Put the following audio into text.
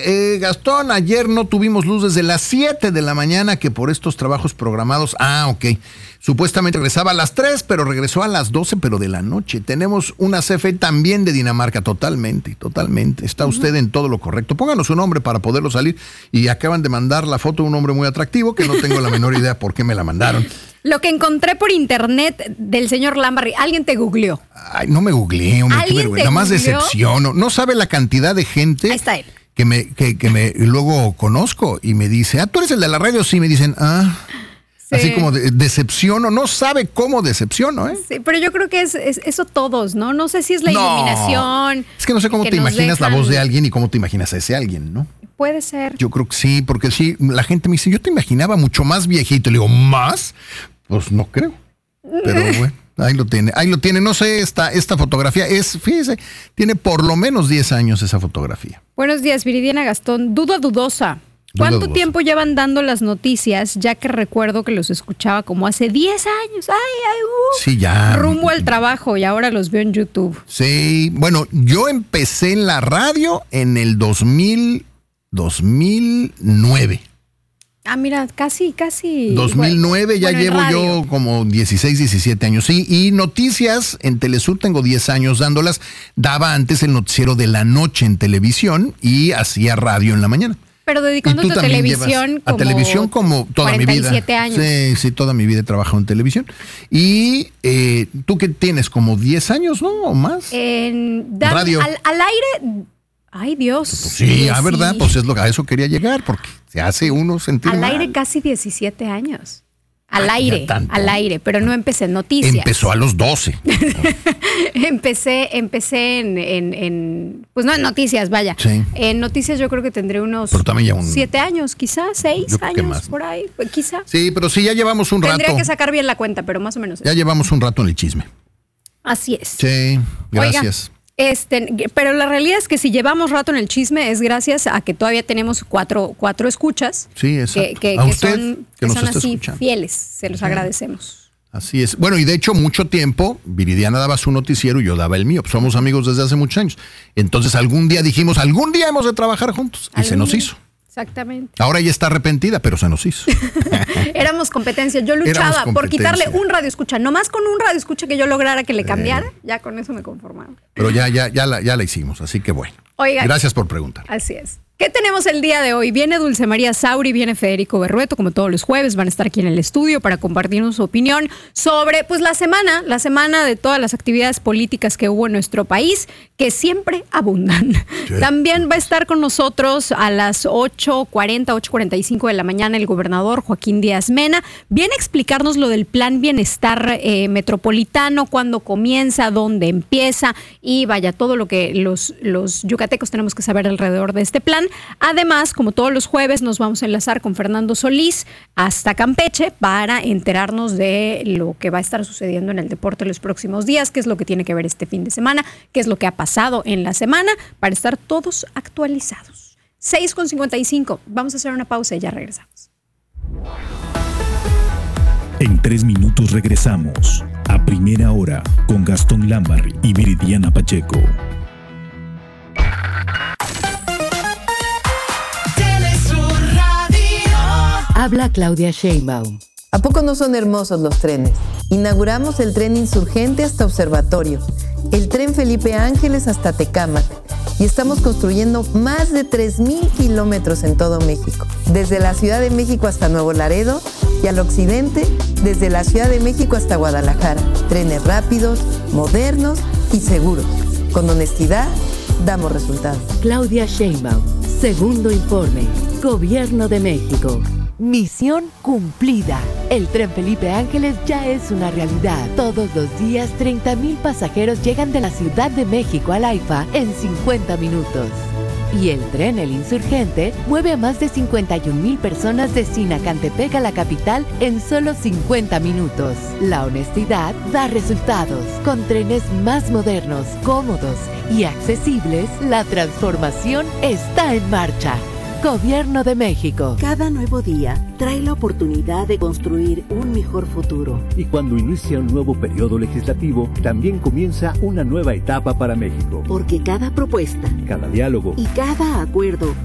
Gastón, ayer no tuvimos luz desde las 7 de la mañana, que por estos trabajos programados, ok, supuestamente regresaba a las 3, pero regresó a las 12, pero de la noche. Tenemos una CFE también de Dinamarca, totalmente. Está usted en todo lo correcto. Pónganos un nombre para poderlo salir, y acaban de mandar la foto de un hombre muy atractivo, que no tengo la menor idea por qué me la mandaron. Lo que encontré por internet del señor Lambarri, alguien te googleó. Ay, no me googleé, hombre, qué vergüenza. Nada más decepciono. No sabe la cantidad de gente. Ahí está él. Que me luego conozco y me dice, tú eres el de la radio, sí, me dicen, sí. Así como decepciono, no sabe cómo decepciono, ¿eh? Sí, pero yo creo que es eso todos, ¿no? No sé si es la iluminación. Es que no sé cómo te imaginas la voz de alguien y cómo te imaginas a ese alguien, ¿no? Puede ser. Yo creo que sí, porque sí, la gente me dice, yo te imaginaba mucho más viejito. Le digo, ¿más? Pues no creo. Pero bueno, ahí lo tiene. No sé, esta fotografía fíjese, tiene por lo menos 10 años esa fotografía. Buenos días, Viridiana Gastón. Dudosa. ¿Cuánto tiempo llevan dando las noticias? Ya que recuerdo que los escuchaba como hace 10 años. Sí, ya. Rumbo al trabajo, y ahora los veo en YouTube. Sí, bueno, yo empecé en la radio en el 2009. Mira, casi. 2009, ya llevo yo como 16, 17 años. Sí, y noticias en Telesur tengo 10 años dándolas. Daba antes el noticiero de la noche en televisión y hacía radio en la mañana. Pero dedicándote a televisión a televisión como toda 47 mi vida. Años. Sí, toda mi vida he trabajado en televisión. Y tú que tienes como 10 años, ¿no? O más. Radio. Al aire. Ay, Dios. Pues sí, verdad, pues a eso quería llegar, porque se hace uno sentir al mal. aire casi 17 años. Al aire, pero no empecé en noticias. Empezó a los 12. empecé en pues no en noticias, vaya. Sí. En noticias yo creo que tendré unos 7 años, quizás 6 años, por ahí, quizá. Sí, pero sí, ya llevamos un rato. Tendría que sacar bien la cuenta, pero más o menos. Ya llevamos un rato en el chisme. Así es. Sí, gracias. Oiga, pero la realidad es que si llevamos rato en el chisme es gracias a que todavía tenemos cuatro escuchas. Sí, exacto. Que usted, son así escuchando. fieles, se los agradecemos. Así es. Bueno, y de hecho mucho tiempo Viridiana daba su noticiero y yo daba el mío. Pues somos amigos desde hace muchos años. Entonces algún día dijimos, algún día hemos de trabajar juntos. Y se nos hizo. Exactamente. Ahora ella está arrepentida, pero se nos hizo. Éramos competencia. Yo luchaba por quitarle un radio escucha. Nomás con un radio escucha que yo lograra que le cambiara, ya con eso me conformaba. Pero ya la hicimos, así que bueno. Oiga, gracias por preguntar. Así es. ¿Qué tenemos el día de hoy? Viene Dulce María Sauri, viene Federico Berrueto, como todos los jueves, van a estar aquí en el estudio para compartirnos su opinión sobre pues la semana de todas las actividades políticas que hubo en nuestro país, que siempre abundan. Sí. También va a estar con nosotros a las 8:40, 8:45 de la mañana el gobernador Joaquín Díaz Mena. Viene a explicarnos lo del plan bienestar metropolitano, cuándo comienza, dónde empieza y vaya, todo lo que los yucatecos tenemos que saber alrededor de este plan. Además, como todos los jueves, nos vamos a enlazar con Fernando Solís hasta Campeche para enterarnos de lo que va a estar sucediendo en el deporte los próximos días, qué es lo que tiene que ver este fin de semana, qué es lo que ha pasado en la semana, para estar todos actualizados. 6:55. Vamos a hacer una pausa y ya regresamos. En 3 minutos regresamos a Primera Hora con Gastón Lambarri y Viridiana Pacheco. Habla Claudia Sheinbaum. ¿A poco no son hermosos los trenes? Inauguramos el tren Insurgente hasta Observatorio, el tren Felipe Ángeles hasta Tecámac y estamos construyendo más de 3,000 kilómetros en todo México, desde la Ciudad de México hasta Nuevo Laredo y al occidente, desde la Ciudad de México hasta Guadalajara. Trenes rápidos, modernos y seguros. Con honestidad, damos resultados. Claudia Sheinbaum, segundo informe, Gobierno de México. Misión cumplida. El tren Felipe Ángeles ya es una realidad. Todos los días 30,000 pasajeros llegan de la Ciudad de México al AIFA en 50 minutos. Y el tren El Insurgente mueve a más de 51,000 personas de Sinacantepec a la capital en solo 50 minutos. La honestidad da resultados. Con trenes más modernos, cómodos y accesibles, la transformación está en marcha. Gobierno de México. Cada nuevo día trae la oportunidad de construir un mejor futuro. Y cuando inicia un nuevo periodo legislativo, también comienza una nueva etapa para México. Porque cada propuesta, cada diálogo y cada acuerdo